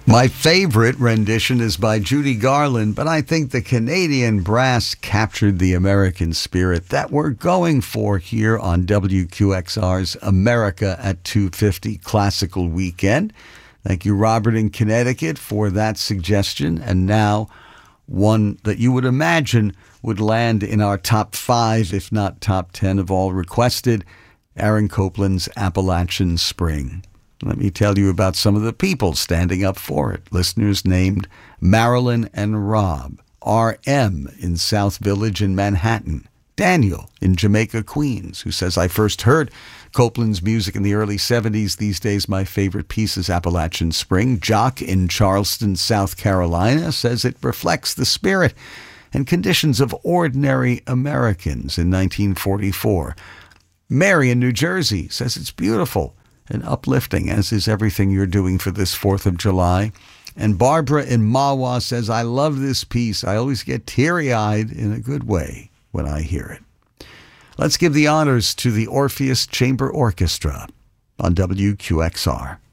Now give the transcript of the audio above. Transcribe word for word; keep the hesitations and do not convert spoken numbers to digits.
My favorite rendition is by Judy Garland, but I think the Canadian brass captured the American spirit that we're going for here on W Q X R's America at two fifty Classical Weekend. Thank you, Robert in Connecticut, for that suggestion. And now, one that you would imagine would land in our top five, if not top ten of all requested, Aaron Copland's Appalachian Spring. Let me tell you about some of the people standing up for it. Listeners named Marilyn and Rob, R M in South Village in Manhattan, Daniel in Jamaica, Queens, who says, I first heard Copland's music in the early seventies. These days, my favorite piece is Appalachian Spring. Jock in Charleston, South Carolina, says it reflects the spirit and conditions of ordinary Americans in nineteen forty-four. Mary in New Jersey says it's beautiful and uplifting, as is everything you're doing for this fourth of July. And Barbara in Mahwah says, I love this piece. I always get teary-eyed in a good way when I hear it. Let's give the honors to the Orpheus Chamber Orchestra on W Q X R.